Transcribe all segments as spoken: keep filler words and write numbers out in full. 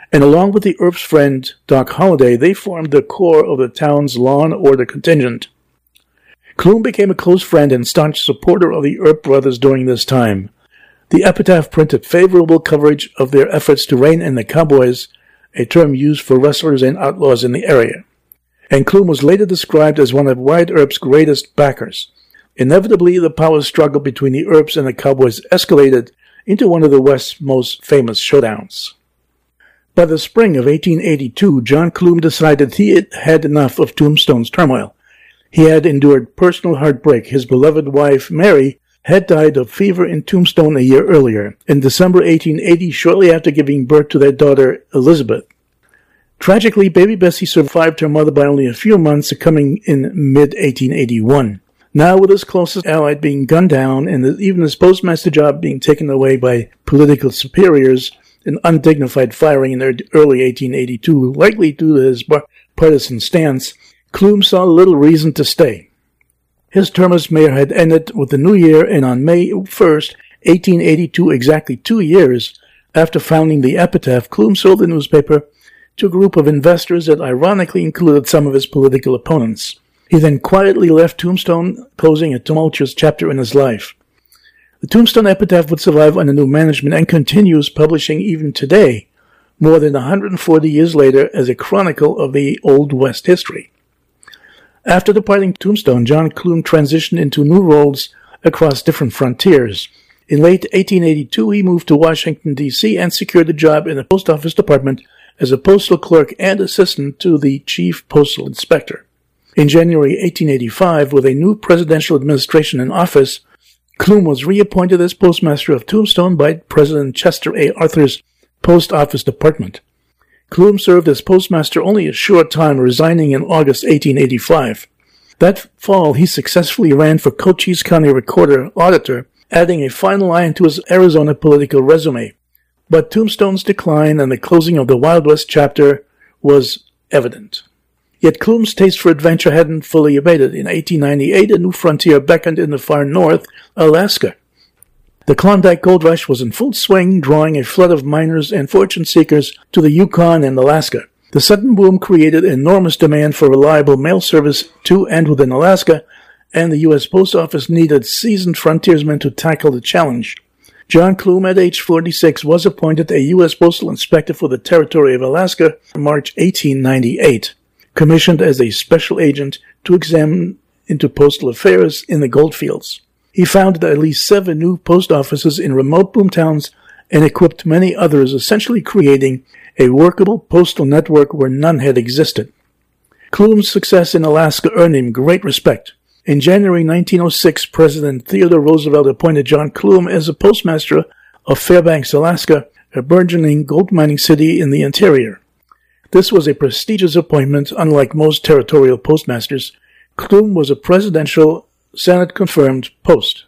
and along with the Earp's friend Doc Holliday, they formed the core of the town's law and order contingent. Clume became a close friend and staunch supporter of the Earp brothers during this time. The Epitaph printed favorable coverage of their efforts to rein in the cowboys, a term used for rustlers and outlaws in the area. And Clume was later described as one of Wyatt Earp's greatest backers. Inevitably, the power struggle between the Earps and the cowboys escalated into one of the West's most famous showdowns. By the spring of eighteen eighty-two, John Clume decided he had had enough of Tombstone's turmoil. He had endured personal heartbreak. His beloved wife, Mary, had died of fever in Tombstone a year earlier, in December eighteen eighty, shortly after giving birth to their daughter, Elizabeth. Tragically, baby Bessie survived her mother by only a few months, succumbing in mid eighteen eighty-one. Now, with his closest ally being gunned down and even his postmaster job being taken away by political superiors, an undignified firing in early eighteen eighty-two, likely due to his partisan stance, Clume saw little reason to stay. His term as mayor had ended with the new year, and on May first, eighteen eighty-two, exactly two years after founding the Epitaph, Clume sold the newspaper to a group of investors that ironically included some of his political opponents. He then quietly left Tombstone, closing a tumultuous chapter in his life. The Tombstone Epitaph would survive under new management and continues publishing even today, more than one hundred forty years later, as a chronicle of the Old West history. After departing Tombstone, John Clume transitioned into new roles across different frontiers. In late eighteen eighty-two, he moved to Washington, D C and secured a job in the Post Office Department as a postal clerk and assistant to the chief postal inspector. In January eighteen eighty-five, with a new presidential administration in office, Clume was reappointed as postmaster of Tombstone by President Chester A. Arthur's Post Office Department. Clume served as postmaster only a short time, resigning in August eighteen eighty-five. That fall, he successfully ran for Cochise County Recorder Auditor, adding a fine line to his Arizona political resume. But Tombstone's decline and the closing of the Wild West chapter was evident. Yet Clume's taste for adventure hadn't fully abated. In eighteen ninety-eight, a new frontier beckoned in the far north, Alaska. The Klondike Gold Rush was in full swing, drawing a flood of miners and fortune-seekers to the Yukon and Alaska. The sudden boom created enormous demand for reliable mail service to and within Alaska, and the U S Post Office needed seasoned frontiersmen to tackle the challenge. John Clume, at age forty-six, was appointed a U S Postal Inspector for the Territory of Alaska in March eighteen ninety-eight, commissioned as a special agent to examine into postal affairs in the goldfields. He founded at least seven new post offices in remote boomtowns and equipped many others, essentially creating a workable postal network where none had existed. Clume's success in Alaska earned him great respect. In January nineteen oh six, President Theodore Roosevelt appointed John Clume as a postmaster of Fairbanks, Alaska, a burgeoning gold mining city in the interior. This was a prestigious appointment. Unlike most territorial postmasters, Clume was a presidential, Senate-confirmed post,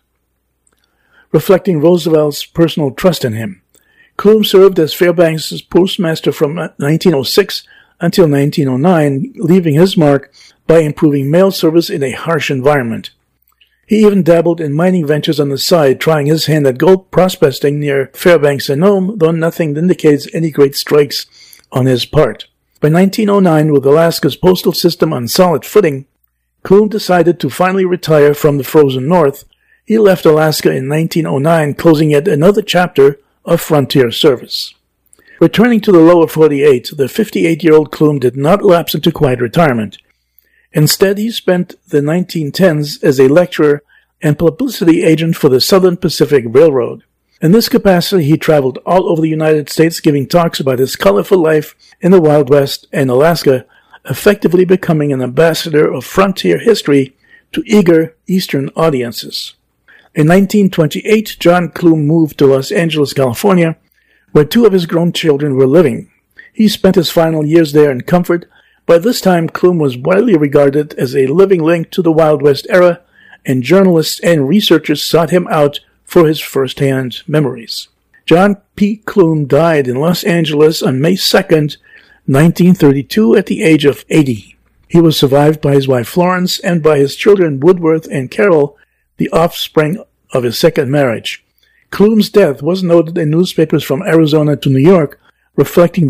reflecting Roosevelt's personal trust in him. Clume served as Fairbanks' postmaster from nineteen oh six until nineteen oh nine, leaving his mark by improving mail service in a harsh environment. He even dabbled in mining ventures on the side, trying his hand at gold prospecting near Fairbanks and Nome, though nothing indicates any great strikes on his part. By nineteen oh nine, with Alaska's postal system on solid footing, Clume decided to finally retire from the frozen north. He left Alaska in nineteen oh nine, closing yet another chapter of frontier service. Returning to the lower forty-eight, the fifty-eight-year-old Clume did not lapse into quiet retirement. Instead, he spent the nineteen tens as a lecturer and publicity agent for the Southern Pacific Railroad. In this capacity, he traveled all over the United States, giving talks about his colorful life in the Wild West and Alaska, effectively becoming an ambassador of frontier history to eager Eastern audiences. In nineteen twenty-eight, John Clume moved to Los Angeles, California, where two of his grown children were living. He spent his final years there in comfort. By this time, Clume was widely regarded as a living link to the Wild West era, and journalists and researchers sought him out for his first-hand memories. John P. Clume died in Los Angeles on May second, nineteen thirty-two, at the age of eighty. He was survived by his wife Florence and by his children Woodworth and Carol, the offspring of his second marriage. Clume's death was noted in newspapers from Arizona to New York, reflecting